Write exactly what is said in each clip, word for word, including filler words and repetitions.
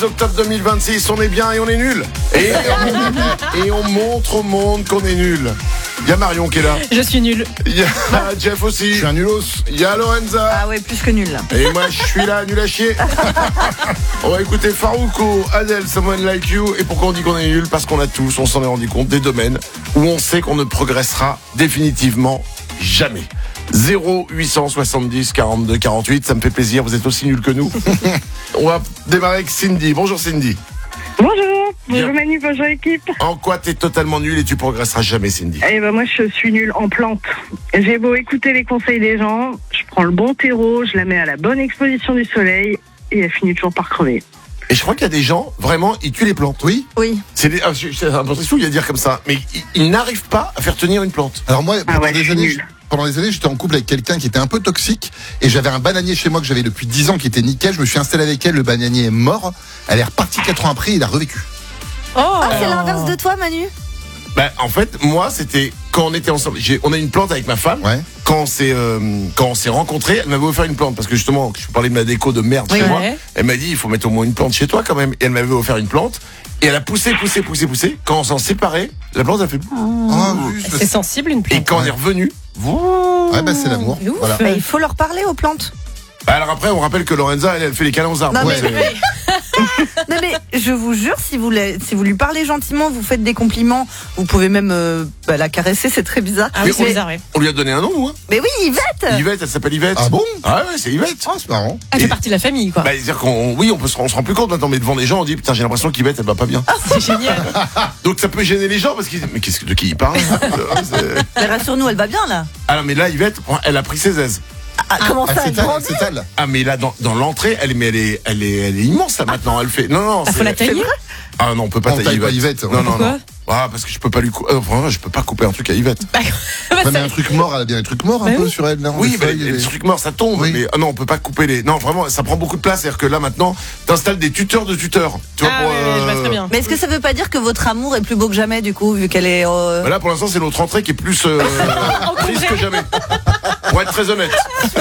six octobre deux mille vingt-six, on est bien et on est nul. Et, et on montre au monde qu'on est nul. Il y a Marion qui est là. Je suis nul. Il y a Jeff aussi. Je suis un nulos. Il y a Lorenza. Ah ouais, plus que nul. Et moi, je suis là, nul à chier. On va écouter Farouko, Adele, Someone Like You. Et pourquoi on dit qu'on est nul? Parce qu'on a tous, on s'en est rendu compte, des domaines où on sait qu'on ne progressera définitivement jamais. zéro huit cent soixante-dix quarante-deux quarante-huit, ça me fait plaisir, vous êtes aussi nuls que nous. On va démarrer avec Cindy. Bonjour Cindy. Bonjour, bonjour Bien. Manu, bonjour équipe. En quoi t'es totalement nul et tu progresseras jamais, Cindy? Eh ben moi je suis nulle en plantes. J'ai beau écouter les conseils des gens, je prends le bon terreau, je la mets à la bonne exposition du soleil et elle finit toujours par crever. Et je crois qu'il y a des gens, vraiment, ils tuent les plantes. Oui. Oui. C'est des, ah, c'est un peu fou de dire comme ça, mais ils, ils n'arrivent pas à faire tenir une plante. Alors moi, pendant, Ah ouais, je des suis années, nulle. pendant des années, j'étais en couple avec quelqu'un qui était un peu toxique et j'avais un bananier chez moi que j'avais depuis dix ans qui était nickel. Je me suis installé avec elle, le bananier est mort. Elle est repartie quatre ans après, il a revécu. Oh, Ah, c'est l'inverse de toi, Manu. Ben, en fait, moi, c'était quand on était ensemble. J'ai, on a une plante avec ma femme. Ouais. Quand on s'est, euh, quand on s'est rencontrés, elle m'avait offert une plante parce que justement, je parlais de ma déco de merde Oui, chez ouais. moi. Elle m'a dit, il faut mettre au moins une plante chez toi quand même. Et elle m'avait offert une plante. Et elle a poussé, poussé, poussé, poussé. Quand on s'en séparait, la plante a fait. Ah, oui, c'est sensible une Et plante. quand on est revenu, ouais, bah c'est l'amour. Ouf. Voilà. Bah, il faut leur parler aux plantes. alors après, on rappelle que Lorenza, elle, elle fait les câlins aux arbres. Non, Ouais. mais, C'est- non, mais je vous jure, si vous, la- si vous lui parlez gentiment, vous faites des compliments, vous pouvez même euh, bah, la caresser, c'est très bizarre. Ah oui, Mais c'est on- bizarre, ouais. On lui a donné un nom, nous, hein. Mais oui, Yvette. Yvette, elle s'appelle Yvette. Ah bon? Ah ouais, c'est Yvette. Ah, c'est marrant. Elle Et- fait partie de la famille, quoi. Bah, c'est-à-dire qu'on, oui, on peut se, on se rend plus compte maintenant, mais devant les gens, on dit, putain, j'ai l'impression qu'Yvette, elle va pas bien. C'est génial. Donc ça peut gêner les gens parce qu'ils disent, mais qu'est-ce que, de qui il parle? C'est- Mais rassure-nous, elle va bien là. Ah non, mais là, Yvette, elle a pris ses aises. Ah, comment Ah, ça, c'est elle elle, grandit? c'est elle. Ah, mais là, dans, dans l'entrée, elle, mais elle est, elle est, elle est immense, là, maintenant, elle fait, non, non, Ah, faut la tailler. Ah non, on peut pas On tailler taille pas Yvette. Yvette, Non, ouais. non, Pourquoi non. Ah, parce que je peux pas lui couper, enfin, je peux pas couper un truc à Yvette. Bah, Ouais, mais un truc mort, elle a bien des trucs morts un Bah peu oui. sur elle. Là, Oui, les mais feuilles, les les- trucs morts, ça tombe. Oui. Mais ah non, on peut pas couper les. Non, vraiment, ça prend beaucoup de place. C'est-à-dire que là, maintenant, t'installes des tuteurs de tuteurs. Tu vois, Ah pour, ouais, ouais, je vois euh, très bien. Mais est-ce que ça veut pas dire que votre amour est plus beau que jamais, du coup, vu qu'elle est. euh, Bah là, pour l'instant, c'est notre entrée qui est plus euh, triste que jamais. Pour être très honnête.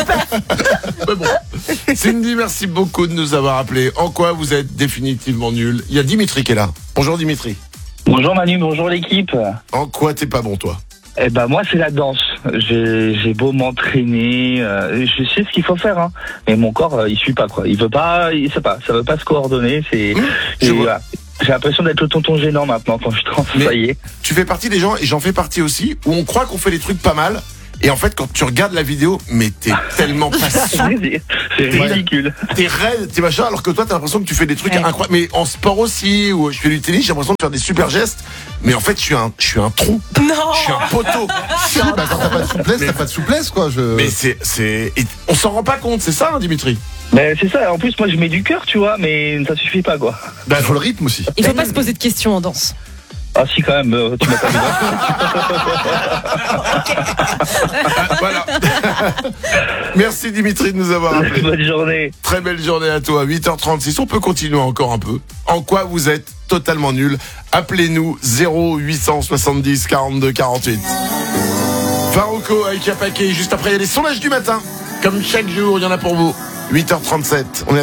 Mais bon. Cindy, merci beaucoup de nous avoir appelés. En quoi vous êtes définitivement nul? Il y a Dimitri qui est là. Bonjour Dimitri. Bonjour Manu, bonjour l'équipe. En quoi t'es pas bon, toi? Eh ben moi c'est la danse. J'ai j'ai beau m'entraîner, euh, je sais ce qu'il faut faire, hein, mais mon corps euh, il suit pas quoi. Il veut pas, il sait pas, ça veut pas se coordonner. C'est, Mmh, je et vois. voilà. J'ai l'impression d'être le tonton gênant maintenant quand je danse. Mais- Ça y est. Tu fais partie des gens, et j'en fais partie aussi, où on croit qu'on fait les trucs pas mal. Et en fait, quand tu regardes la vidéo, mais t'es tellement pas souple. C'est c'est Ouais. ridicule. T'es raide, t'es machin, alors que toi t'as l'impression que tu fais des trucs Ouais. incroyables. Mais en sport aussi, ou je fais du tennis, j'ai l'impression de faire des super gestes. Mais en fait, je suis un, je suis un trou. Non. Je suis un poteau. Si, bah, quand t'as pas de souplesse, Mais- t'as pas de souplesse, quoi. Je... Mais c'est, c'est, et on s'en rend pas compte, c'est ça, hein, Dimitri? Mais c'est ça. En plus moi je mets du cœur, tu vois, mais ça suffit pas quoi. Bah, faut le rythme aussi. Il faut pas se poser de questions en danse. Ah si quand même, euh, tu m'as pas mis Ah, voilà. Merci Dimitri de nous avoir dans. appelés. Bonne journée. Très belle journée à toi. huit heures trente-six. On peut continuer encore un peu. En quoi vous êtes totalement nul? Appelez-nous zéro huit cent soixante-dix quarante-deux quarante-huit. Farouko avec Yapake. Juste après, il y a les sondages du matin. Comme chaque jour, il y en a pour vous. huit heures trente-sept. On est